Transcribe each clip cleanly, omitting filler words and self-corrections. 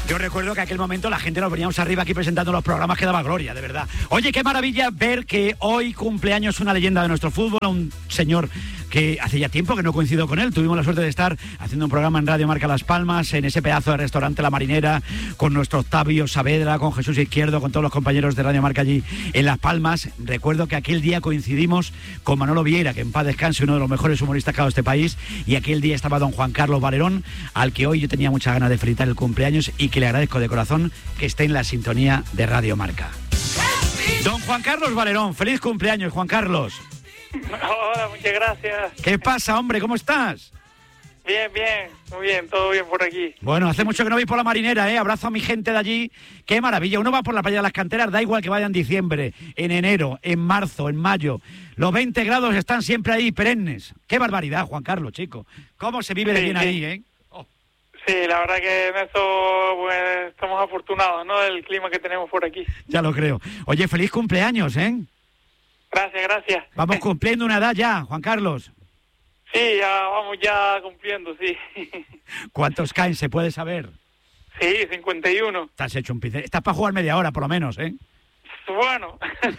Yo recuerdo que en aquel momento la gente nos veníamos arriba aquí presentando los programas que daba gloria, de verdad. Oye, qué maravilla ver que hoy cumpleaños una leyenda de nuestro fútbol, un señor que hace ya tiempo que no coincido con él. Tuvimos la suerte de estar haciendo un programa en Radio Marca Las Palmas, en ese pedazo de restaurante La Marinera, con nuestro Octavio Saavedra, con Jesús Izquierdo, con todos los compañeros de Radio Marca allí en Las Palmas. Recuerdo que aquel día coincidimos con Manolo Vieira, que en paz descanse, uno de los mejores humoristas que ha dado este país, y aquel día estaba don Juan Carlos Valerón, al que hoy yo tenía muchas ganas de felicitar el cumpleaños y que le agradezco de corazón que esté en la sintonía de Radio Marca. Don Juan Carlos Valerón, feliz cumpleaños, Juan Carlos. Hola, muchas gracias. ¿Qué pasa, hombre? ¿Cómo estás? Bien, muy bien, todo bien por aquí. Bueno, hace mucho que no voy por La Marinera, ¿eh? Abrazo a mi gente de allí. Qué maravilla. Uno va por la playa de las Canteras, da igual que vaya en diciembre, en enero, en marzo, en mayo. Los 20 grados están siempre ahí, perennes. Qué barbaridad, Juan Carlos, chico. ¿Cómo se vive de bien ahí, eh? Sí, la verdad que en eso pues, estamos afortunados, ¿no? Del clima que tenemos por aquí. Ya lo creo. Oye, feliz cumpleaños, ¿eh? Gracias. Vamos cumpliendo una edad ya, Juan Carlos. Sí, vamos ya cumpliendo, sí. ¿Cuántos caen, se puede saber? Sí, 51. Estás hecho un pincel. Estás para jugar media hora, por lo menos, ¿eh? Bueno.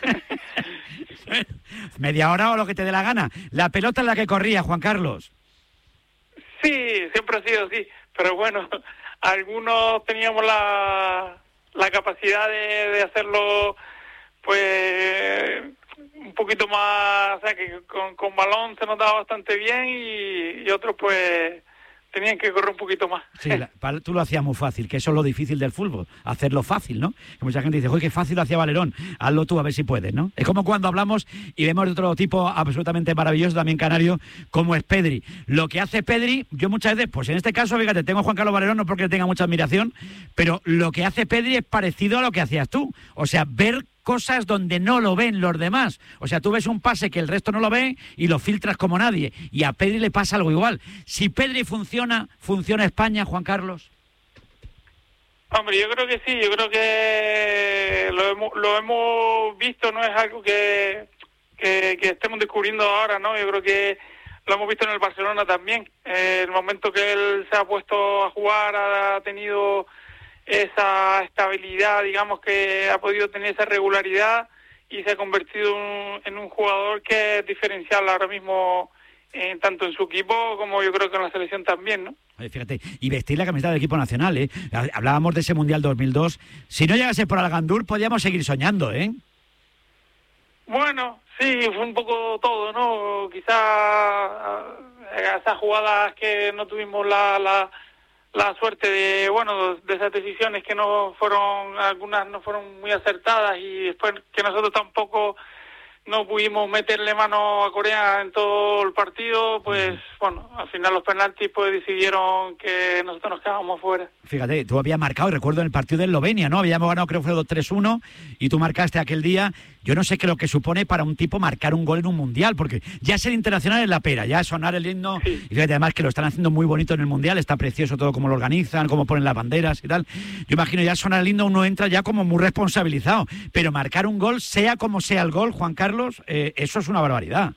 Media hora o lo que te dé la gana. La pelota en la que corría, Juan Carlos. Sí, siempre ha sido así. Pero bueno, algunos teníamos la capacidad de hacerlo, pues, un poquito más, o sea, que con balón se nos daba bastante bien y otros, pues, tenían que correr un poquito más. Sí, tú lo hacías muy fácil, que eso es lo difícil del fútbol, hacerlo fácil, ¿no? Que mucha gente dice, oye, qué fácil lo hacía Valerón, hazlo tú a ver si puedes, ¿no? Es como cuando hablamos y vemos de otro tipo absolutamente maravilloso, también canario, como es Pedri. Lo que hace Pedri, yo muchas veces, pues en este caso, fíjate, tengo a Juan Carlos Valerón, no porque tenga mucha admiración, pero lo que hace Pedri es parecido a lo que hacías tú. O sea, ver cosas donde no lo ven los demás. O sea, tú ves un pase que el resto no lo ve y lo filtras como nadie. Y a Pedri le pasa algo igual. Si Pedri ¿funciona España, Juan Carlos? Hombre, yo creo que sí. Yo creo que lo hemos visto, no es algo que estemos descubriendo ahora, ¿no? Yo creo que lo hemos visto en el Barcelona también. El momento que él se ha puesto a jugar, ha tenido esa estabilidad, digamos, que ha podido tener esa regularidad y se ha convertido en un jugador que es diferencial ahora mismo, tanto en su equipo como yo creo que en la selección también, ¿no? Fíjate, y vestir la camiseta del equipo nacional, ¿eh? Hablábamos de ese Mundial 2002. Si no llegase por Algandur, podíamos seguir soñando, ¿eh? Bueno, sí, fue un poco todo, ¿no? Quizá esas jugadas que no tuvimos la suerte de esas decisiones que algunas no fueron muy acertadas y después que nosotros tampoco no pudimos meterle mano a Corea en todo el partido, pues bueno, al final los penaltis pues decidieron que nosotros nos quedábamos fuera. Fíjate, tú habías marcado, recuerdo en el partido de Eslovenia, ¿no? Habíamos ganado, creo que fue 2-3-1 y tú marcaste aquel día. Yo no sé qué lo que supone para un tipo marcar un gol en un mundial, porque ya ser internacional es la pera, ya sonar el himno, sí. Y fíjate además que lo están haciendo muy bonito en el mundial, está precioso todo como lo organizan, cómo ponen las banderas y tal. Yo imagino ya sonar el himno uno entra ya como muy responsabilizado, pero marcar un gol, sea como sea el gol, Juan Carlos, eso es una barbaridad.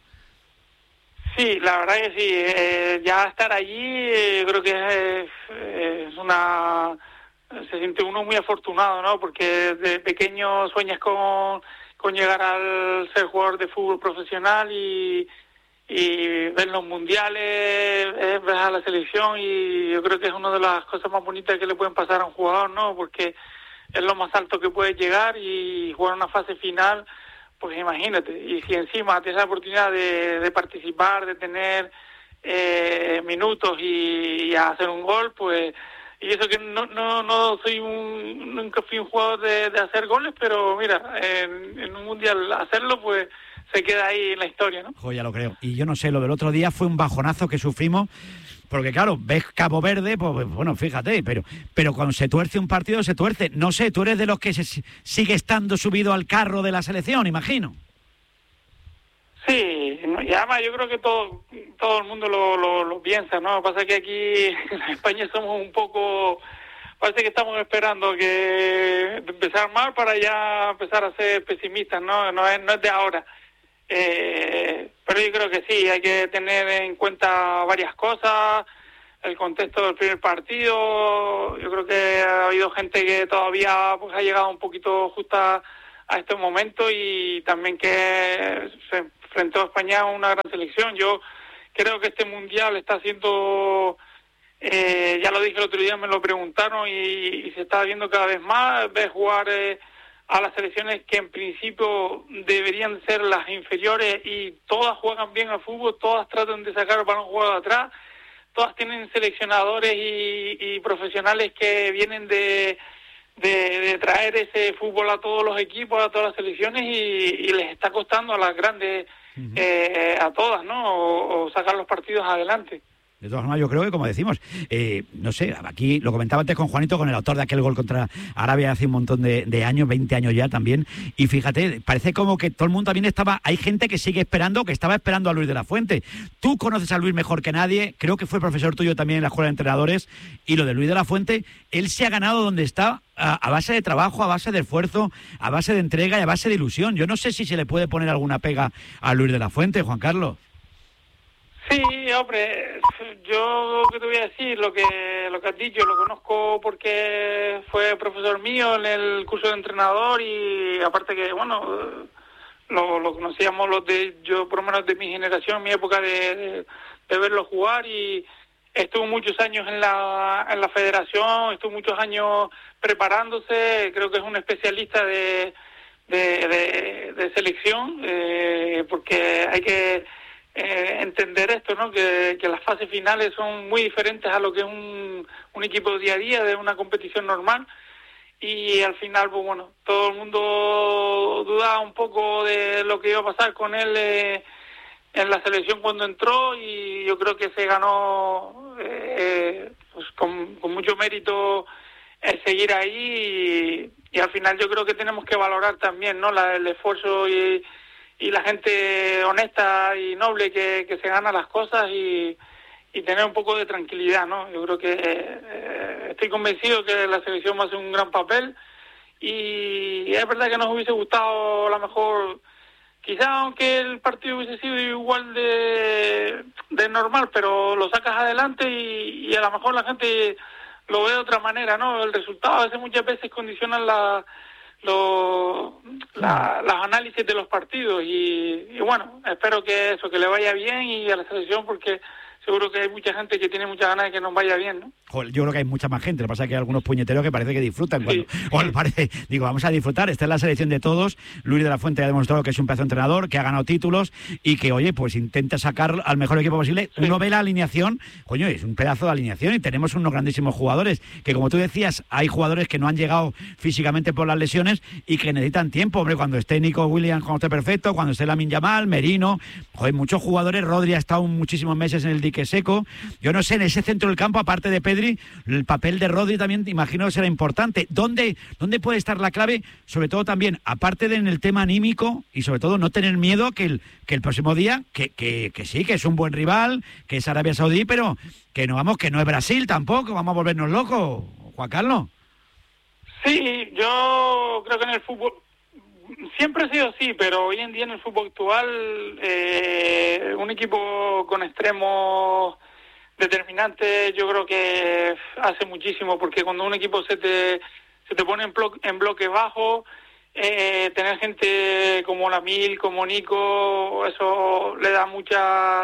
Sí, la verdad que sí, ya estar allí creo que es una... Se siente uno muy afortunado, ¿no? Porque desde pequeño sueñas con llegar al ser jugador de fútbol profesional y ver los mundiales, ver a la selección, y yo creo que es una de las cosas más bonitas que le pueden pasar a un jugador, ¿no? Porque es lo más alto que puedes llegar y jugar una fase final, pues imagínate. Y si encima tienes la oportunidad de participar, de tener minutos y hacer un gol, pues... Y eso que no soy nunca fui un jugador de hacer goles, pero mira, en un mundial hacerlo, pues se queda ahí en la historia, ¿no? Ya lo creo. Y yo no sé, lo del otro día fue un bajonazo que sufrimos, porque claro, ves Cabo Verde, pues bueno, fíjate, pero cuando se tuerce un partido, se tuerce. No sé, tú eres de los que sigue estando subido al carro de la selección, imagino. Sí, y además yo creo que todo el mundo lo piensa, ¿no? Lo que pasa es que aquí en España somos un poco... Parece que estamos esperando que empezar mal para ya empezar a ser pesimistas, ¿no? No es de ahora. Pero yo creo que sí, hay que tener en cuenta varias cosas. el contexto del primer partido. Yo creo que ha habido gente que todavía pues ha llegado un poquito justa a este momento, y también que se enfrentó a España a una gran selección. Yo creo que este mundial está haciendo, ya lo dije el otro día, me lo preguntaron, y se está viendo cada vez más. Ves jugar a las selecciones que en principio deberían ser las inferiores, y todas juegan bien al fútbol, todas tratan de sacar el balón jugado atrás, todas tienen seleccionadores y profesionales que vienen de traer ese fútbol a todos los equipos, a todas las selecciones, y les está costando a las grandes, a todas, ¿no? O sacar los partidos adelante. De todas formas, yo creo que, como decimos, no sé, aquí lo comentaba antes con Juanito, con el autor de aquel gol contra Arabia hace un montón de años, 20 años ya también, y fíjate, parece como que todo el mundo también hay gente que sigue esperando, que estaba esperando a Luis de la Fuente. Tú conoces a Luis mejor que nadie, creo que fue profesor tuyo también en la Escuela de Entrenadores, y lo de Luis de la Fuente, él se ha ganado donde está a base de trabajo, a base de esfuerzo, a base de entrega y a base de ilusión. Yo no sé si se le puede poner alguna pega a Luis de la Fuente, Juan Carlos. Sí, hombre, yo que te voy a decir, lo que has dicho, lo conozco porque fue profesor mío en el curso de entrenador, y aparte que, bueno, lo conocíamos yo por lo menos de mi generación, mi época de verlo jugar, y estuvo muchos años en la federación, estuvo muchos años preparándose. Creo que es un especialista de selección, porque hay que entender esto, ¿no? Que las fases finales son muy diferentes a lo que es un equipo día a día de una competición normal, y al final, pues bueno, todo el mundo dudaba un poco de lo que iba a pasar con él en la selección cuando entró, y yo creo que se ganó pues con mucho mérito el seguir ahí, y al final yo creo que tenemos que valorar también, ¿no? El esfuerzo y la gente honesta y noble que se gana las cosas, y tener un poco de tranquilidad, ¿no? Yo creo que estoy convencido que la selección va a hacer un gran papel, y es verdad que nos hubiese gustado a lo mejor, quizá aunque el partido hubiese sido igual de normal, pero lo sacas adelante, y a lo mejor la gente lo ve de otra manera, ¿no? El resultado a veces, muchas veces condicionan los análisis de los partidos, y bueno, espero que le vaya bien y a la selección, porque seguro que hay mucha gente que tiene muchas ganas de que nos vaya bien, ¿no? Joder, yo creo que hay mucha más gente. Lo que pasa es que hay algunos puñeteros que parece que disfrutan cuando... Sí. O les parece, digo, vamos a disfrutar. Esta es la selección de todos. Luis de la Fuente ha demostrado que es un pedazo de entrenador, que ha ganado títulos y que, oye, pues intenta sacar al mejor equipo posible. Sí. Uno ve la alineación, coño, es un pedazo de alineación, y tenemos unos grandísimos jugadores, que como tú decías, hay jugadores que no han llegado físicamente por las lesiones y que necesitan tiempo. Hombre, cuando esté Nico Williams, cuando esté perfecto, cuando esté Lamine Yamal, Merino, joder, muchos jugadores. Rodri ha estado muchísimos meses en el dique seco. Yo no sé, en ese centro del campo, aparte de Pedri, el papel de Rodri también, imagino que será importante. ¿Dónde puede estar la clave? Sobre todo también, aparte de en el tema anímico, y sobre todo no tener miedo que el próximo día, que sí, que es un buen rival, que es Arabia Saudí, pero que no es Brasil tampoco, vamos a volvernos locos, Juan Carlos. Sí, yo creo que en el fútbol siempre ha sido así, pero hoy en día en el fútbol actual un equipo con extremos determinantes yo creo que hace muchísimo, porque cuando un equipo se te pone en bloque bajo, tener gente como Lamine, como Nico, eso le da mucha...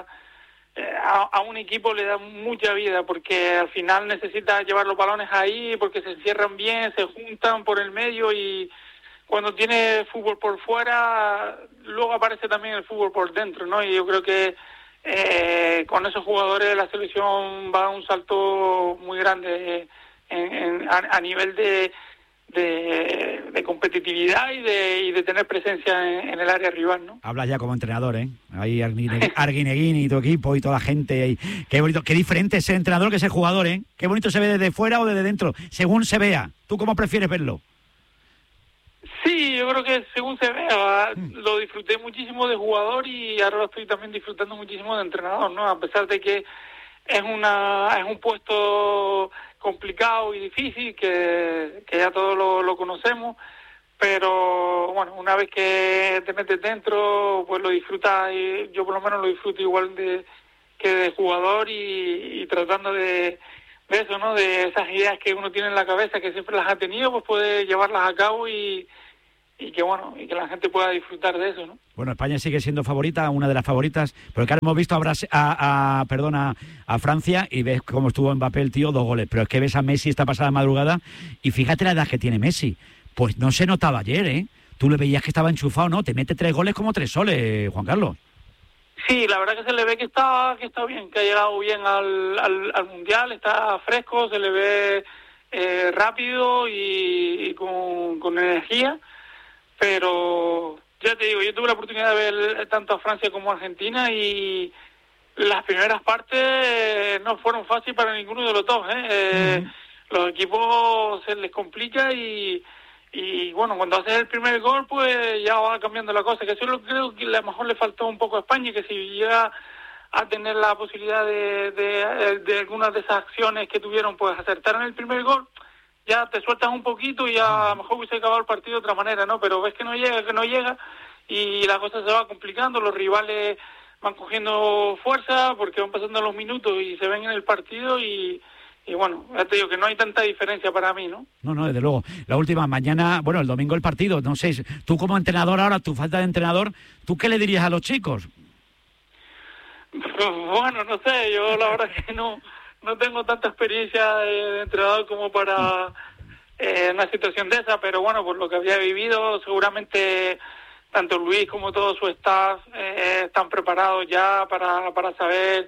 a un equipo le da mucha vida, porque al final necesita llevar los balones ahí, porque se encierran bien, se juntan por el medio, y cuando tiene fútbol por fuera, luego aparece también el fútbol por dentro, ¿no? Y yo creo que con esos jugadores la selección va a un salto muy grande a nivel de competitividad y de tener presencia en el área rival, ¿no? Hablas ya como entrenador, ¿eh? Ahí Arguineguín y tu equipo y toda la gente ahí. Qué bonito, qué diferente es ser entrenador que ser jugador, ¿eh? Qué bonito se ve desde fuera o desde dentro, según se vea. ¿Tú cómo prefieres verlo? Sí, yo creo que según se vea, lo disfruté muchísimo de jugador, y ahora lo estoy también disfrutando muchísimo de entrenador, ¿no? A pesar de que es un puesto complicado y difícil, que ya todos lo conocemos, pero bueno, una vez que te metes dentro, pues lo disfrutas, y yo por lo menos lo disfruto igual que que de jugador y tratando de eso, ¿no? De esas ideas que uno tiene en la cabeza, que siempre las ha tenido, pues puede llevarlas a cabo y que bueno, y que la gente pueda disfrutar de eso, ¿no? Bueno, España sigue siendo favorita, una de las favoritas, porque ahora hemos visto a Francia y ves cómo estuvo Mbappé el tío, 2 goles, pero es que ves a Messi esta pasada madrugada y fíjate la edad que tiene Messi, pues no se notaba ayer, ¿eh? Tú le veías que estaba enchufado, ¿no? Te mete 3 goles como 3 soles, Juan Carlos. Sí, la verdad que se le ve que está bien, que ha llegado bien al Mundial, está fresco, se le ve rápido y con energía, pero ya te digo, yo tuve la oportunidad de ver tanto a Francia como a Argentina y las primeras partes no fueron fáciles para ninguno de los dos, ¿eh? Los equipos se les complica y bueno, cuando haces el primer gol, pues ya va cambiando la cosa, que eso creo que a lo mejor le faltó un poco a España, que si llega a tener la posibilidad de algunas de esas acciones que tuvieron, pues acertar en el primer gol, ya te sueltas un poquito y a lo mejor hubiese acabado el partido de otra manera, ¿no? Pero ves que no llega y la cosa se va complicando, los rivales van cogiendo fuerza porque van pasando los minutos y se ven en el partido y bueno, ya te digo que no hay tanta diferencia para mí, ¿no? No, desde luego. La última, mañana, bueno, el domingo el partido, no sé, tú como entrenador ahora, tu falta de entrenador, ¿tú qué le dirías a los chicos? Bueno, no sé, yo la verdad es que no tengo tanta experiencia de entrenador como para una situación de esa, pero bueno, por lo que había vivido, seguramente tanto Luis como todo su staff están preparados ya para saber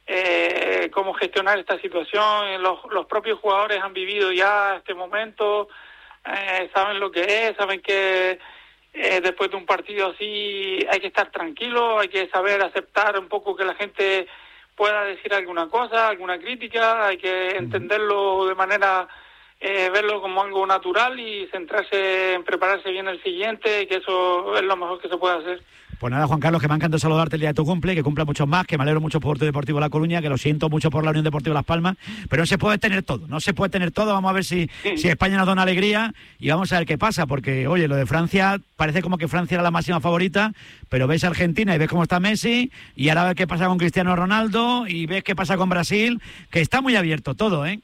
cómo gestionar esta situación. Los propios jugadores han vivido ya este momento, saben lo que es, saben que después de un partido así hay que estar tranquilo, hay que saber aceptar un poco que la gente pueda decir alguna cosa, alguna crítica, hay que entenderlo de manera, verlo como algo natural y centrarse en prepararse bien el siguiente, que eso es lo mejor que se puede hacer. Pues nada, Juan Carlos, que me ha encantado saludarte el día de tu cumple, que cumpla muchos más, que me alegro mucho por tu Deportivo La Coruña, que lo siento mucho por la Unión Deportiva Las Palmas, pero no se puede tener todo, vamos a ver si España nos da una alegría y vamos a ver qué pasa, porque oye, lo de Francia, parece como que Francia era la máxima favorita, pero ves a Argentina y ves cómo está Messi, y ahora ves qué pasa con Cristiano Ronaldo, y ves qué pasa con Brasil, que está muy abierto todo, ¿eh?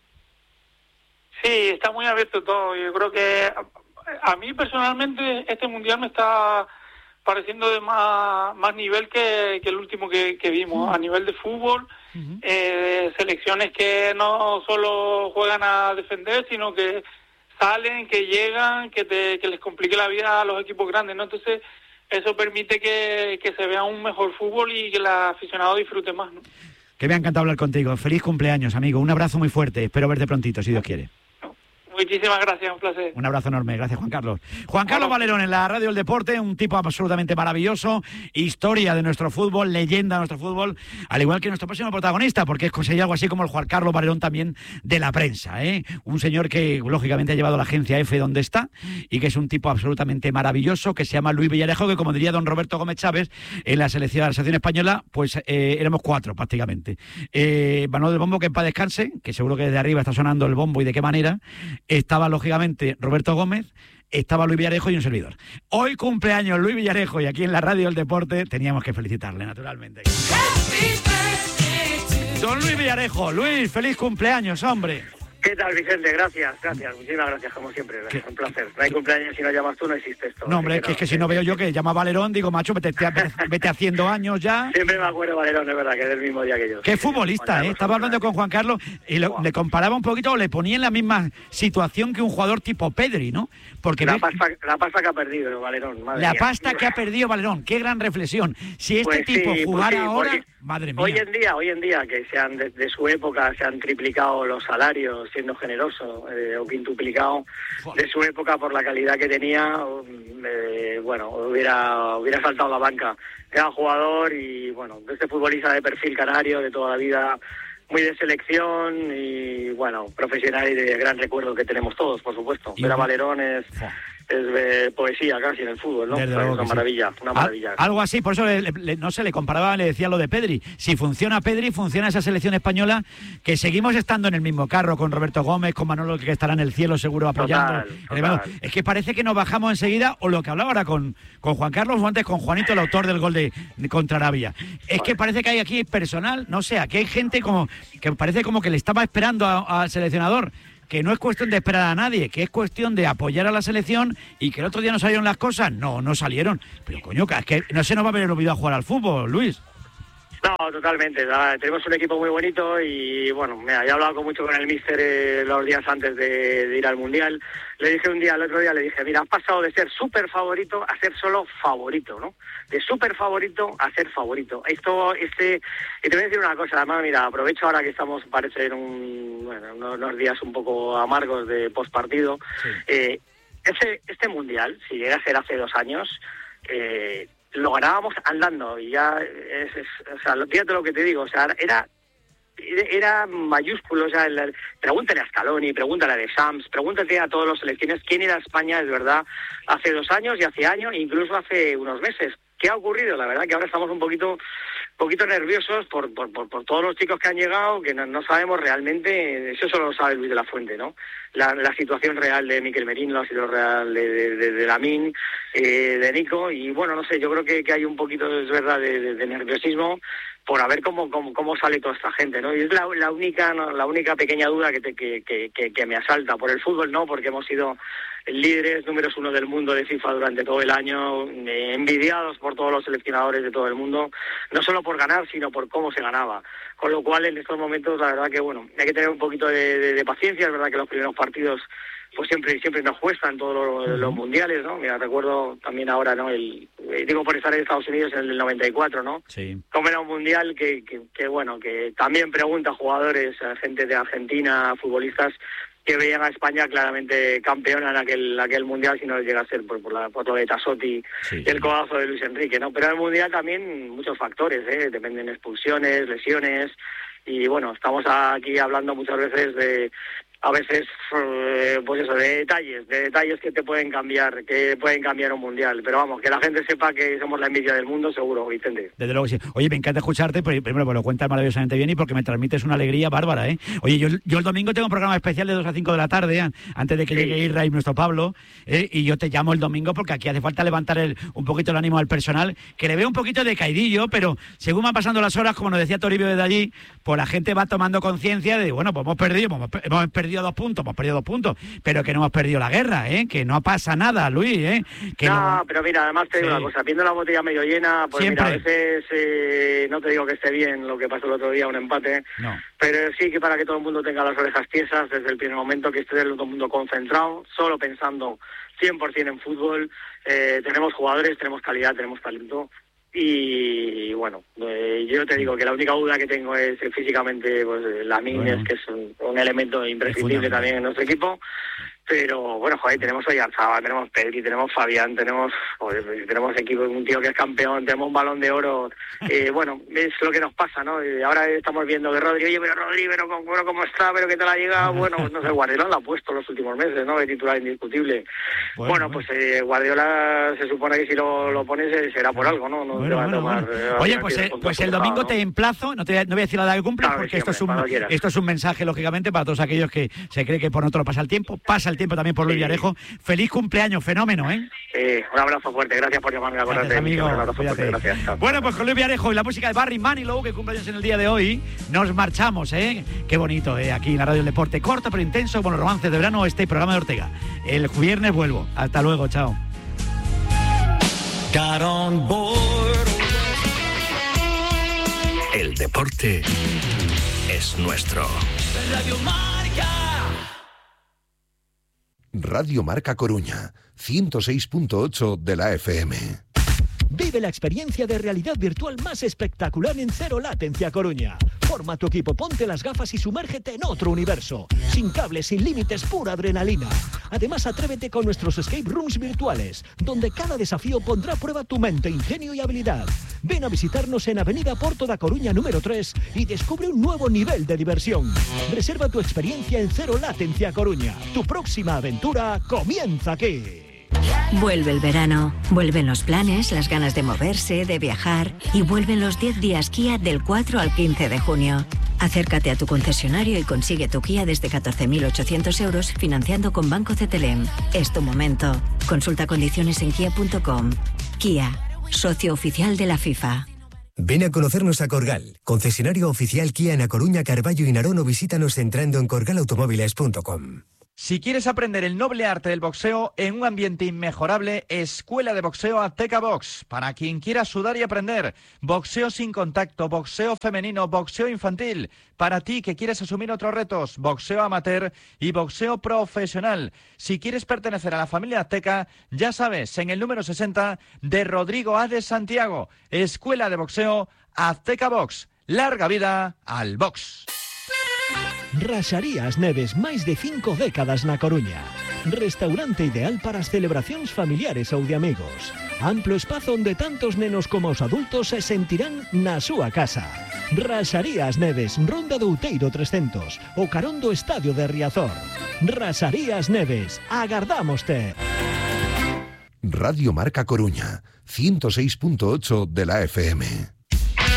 Sí, está muy abierto todo, yo creo que a mí personalmente este Mundial me está pareciendo de más nivel que el último que vimos, a nivel de fútbol, selecciones que no solo juegan a defender, sino que salen, que llegan, que les complique la vida a los equipos grandes, ¿no? Entonces, eso permite que se vea un mejor fútbol y que el aficionado disfrute más, ¿no? Que me ha encantado hablar contigo. Feliz cumpleaños, amigo. Un abrazo muy fuerte. Espero verte prontito, si Dios quiere. Muchísimas gracias, un placer. Un abrazo enorme, gracias Juan Carlos. Juan Carlos Valerón en la Radio del Deporte, un tipo absolutamente maravilloso, historia de nuestro fútbol, leyenda de nuestro fútbol, al igual que nuestro próximo protagonista, porque es conseguir algo así como el Juan Carlos Valerón también de la prensa, ¿eh? Un señor que lógicamente ha llevado la agencia F donde está y que es un tipo absolutamente maravilloso, que se llama Luis Villarejo, que como diría don Roberto Gómez Chávez, en la selección española, pues éramos 4 prácticamente. Manuel del Bombo, que en paz descanse, que seguro que desde arriba está sonando el bombo y de qué manera. Estaba, lógicamente, Roberto Gómez, estaba Luis Villarejo y un servidor. Hoy cumpleaños Luis Villarejo y aquí en la Radio del Deporte teníamos que felicitarle, naturalmente. Don Luis Villarejo. Luis, feliz cumpleaños, hombre. ¿Qué tal, Vicente? Gracias. Muchísimas gracias, como siempre. Es un placer. No hay cumpleaños si no llamas tú, no existe esto. No, hombre, es que si no veo yo que llama Valerón, digo, macho, vete haciendo años ya. Siempre me acuerdo Valerón, es verdad, que es del mismo día que yo. Qué futbolista, ¿eh? Estaba hablando con Juan Carlos y le comparaba un poquito, le ponía en la misma situación que un jugador tipo Pedri, ¿no? Porque la pasta que ha perdido Valerón, madre mía. La pasta que ha perdido Valerón, qué gran reflexión. Si este tipo jugara ahora, madre mía. Hoy en día, que de su época se han triplicado los salarios, siendo generoso, o quintuplicado, de su época por la calidad que tenía, hubiera saltado la banca. Era jugador y, bueno, este futbolista de perfil canario de toda la vida, muy de selección y, bueno, profesional y de gran recuerdo que tenemos todos, por supuesto. Ver a Valerón es poesía casi en el fútbol, ¿no? Una maravilla, una maravilla. Algo así, por eso no sé, le comparaba, le decía lo de Pedri. Si funciona Pedri, funciona esa selección española, que seguimos estando en el mismo carro con Roberto Gómez, con Manolo, que estará en el cielo seguro apoyando. Total. Es que parece que nos bajamos enseguida, o lo que hablaba ahora con Juan Carlos, o antes con Juanito, el autor del gol contra Arabia. Es que parece que hay aquí personal, no sé, aquí hay gente como que parece como que le estaba esperando al seleccionador, que no es cuestión de esperar a nadie, que es cuestión de apoyar a la selección, y que el otro día no salieron las cosas. No salieron. Pero coño, es que no se nos va a ver olvidado jugar al fútbol, Luis. No, totalmente. Tenemos un equipo muy bonito y, bueno, mira, ya he hablado mucho con el míster los días antes de ir al Mundial. Le dije el otro día, mira, has pasado de ser súper favorito a ser solo favorito, ¿no? De súper favorito a ser favorito. Y te voy a decir una cosa, además, mira, aprovecho ahora que estamos, parece, en unos días un poco amargos de postpartido. Sí. Este Mundial, si llega a ser hace 2 años, lo ganábamos andando, y ya o sea, fíjate lo que te digo, o sea, era mayúsculo, o sea, pregúntale a Scaloni, pregúntale a Deschamps, pregúntate a todos los selecciones quién era España, es verdad, hace 2 años y hace años, incluso hace unos meses. ¿Qué ha ocurrido? La verdad que ahora estamos un poquito nerviosos por todos los chicos que han llegado, que no sabemos realmente, eso solo lo sabe Luis de la Fuente, ¿no? La situación real de Mikel Merino, la situación real de Lamine, de Nico, y bueno, no sé, yo creo que hay un poquito, es verdad, de nerviosismo por a ver cómo sale toda esta gente, ¿no? Y es la única pequeña duda que me asalta. Por el fútbol no, porque hemos sido líderes, números 1 del mundo de FIFA durante todo el año, envidiados por todos los seleccionadores de todo el mundo, no solo por ganar, sino por cómo se ganaba. Con lo cual, en estos momentos, la verdad que, bueno, hay que tener un poquito de paciencia. Es verdad que los primeros partidos pues siempre nos cuestan todos los mundiales, ¿no? Mira, recuerdo también ahora, ¿no? Digo, por estar en Estados Unidos en el 94, ¿no? Sí. Como era un mundial que bueno, que también pregunta a jugadores, a gente de Argentina, futbolistas, que veían a España claramente campeona en aquel mundial, si no llega a ser por lo de Tassotti, sí, y el codazo de Luis Enrique, ¿no? Pero en el mundial también muchos factores, dependen de expulsiones, lesiones, y bueno, estamos aquí hablando muchas veces de detalles que te pueden cambiar un mundial. Pero vamos, que la gente sepa que somos la envidia del mundo, seguro, Vicente. Desde luego que sí. Oye, me encanta escucharte, primero pues lo cuentas maravillosamente bien y porque me transmites una alegría bárbara, ¿eh? Oye, yo el domingo tengo un programa especial de 2 a 5 de la tarde, antes de que llegue Irra y nuestro Pablo, y yo te llamo el domingo porque aquí hace falta levantar un poquito el ánimo al personal, que le veo un poquito de caidillo, pero según van pasando las horas, como nos decía Toribio desde allí, pues la gente va tomando conciencia de, bueno, pues hemos perdido 2 puntos, pero que no hemos perdido la guerra, que no pasa nada, Luis, pero mira, además te digo una cosa, viendo la botella medio llena, pues siempre. Mira, a veces no te digo que esté bien lo que pasó el otro día, un empate, no, pero sí que para que todo el mundo tenga las orejas tiesas desde el primer momento, que esté todo el mundo concentrado, solo pensando 100% en fútbol. Tenemos jugadores, tenemos calidad, tenemos talento. Y bueno, yo te digo que la única duda que tengo es físicamente, pues Lamine, que es un elemento imprescindible también en nuestro equipo. Pero bueno, joder, tenemos a Oyarzabal, tenemos Pedri, tenemos Fabián, tenemos equipo, un tío que es campeón, tenemos un Balón de Oro. Bueno, es lo que nos pasa, ¿no? Ahora estamos viendo que Rodri, oye, pero Rodri, pero cómo está, pero qué tal ha llegado. Bueno, pues no sé, Guardiola lo ha puesto los últimos meses, ¿no? De titular indiscutible. Bueno, pues Guardiola se supone que si lo pones será por algo, ¿no? No te va a tomar. Oye, pues el domingo, ¿no? Te emplazo, no voy a decir la edad que cumples, porque esto es un mensaje, lógicamente, para todos aquellos que se cree que por nosotros pasa el tiempo el tiempo también por Luis Villarejo. Feliz cumpleaños, fenómeno, ¿eh? Un abrazo fuerte, gracias por llamarme a acordarte. Amigo, gracias. Bueno, pues con Luis Villarejo y la música de Barry Manilow, que cumpleaños en el día de hoy, nos marchamos, ¿eh? Qué bonito, aquí en la Radio del Deporte, corto pero intenso, con los romances de verano, programa de Ortega. El viernes vuelvo. Hasta luego, chao. El deporte es nuestro. Radio Marca Coruña, 106.8 de la FM. Vive la experiencia de realidad virtual más espectacular en Cero Latencia Coruña. Forma tu equipo, ponte las gafas y sumérgete en otro universo. Sin cables, sin límites, pura adrenalina. Además, atrévete con nuestros escape rooms virtuales, donde cada desafío pondrá a prueba tu mente, ingenio y habilidad. Ven a visitarnos en Avenida Porto da Coruña número 3 y descubre un nuevo nivel de diversión. Reserva tu experiencia en Cero Latencia Coruña. Tu próxima aventura comienza aquí. Vuelve el verano, vuelven los planes, las ganas de moverse, de viajar y vuelven los 10 días Kia del 4 al 15 de junio. Acércate a tu concesionario y consigue tu Kia desde 14.800 euros financiando con Banco CTLM. Es tu momento. Consulta condiciones en kia.com. Kia, socio oficial de la FIFA. Ven a conocernos a Corgal, concesionario oficial Kia en A Coruña, Carballo y Narón, o visítanos entrando en corgalautomóviles.com. Si quieres aprender el noble arte del boxeo en un ambiente inmejorable, Escuela de Boxeo Azteca Box. Para quien quiera sudar y aprender, boxeo sin contacto, boxeo femenino, boxeo infantil. Para ti que quieres asumir otros retos, boxeo amateur y boxeo profesional. Si quieres pertenecer a la familia Azteca, ya sabes, en el número 60 de Rodrigo A. de Santiago. Escuela de Boxeo Azteca Box. Larga vida al box. Raxarías Neves, máis de 5 décadas na Coruña. Restaurante ideal para as celebracións familiares ou de amigos. Amplo espazo onde tantos nenos como os adultos se sentirán na súa casa. Raxarías Neves, Ronda do Outeiro 300, o carón do Estadio de Riazor. Raxarías Neves, agardámoste. Radio Marca Coruña, 106.8 de la FM.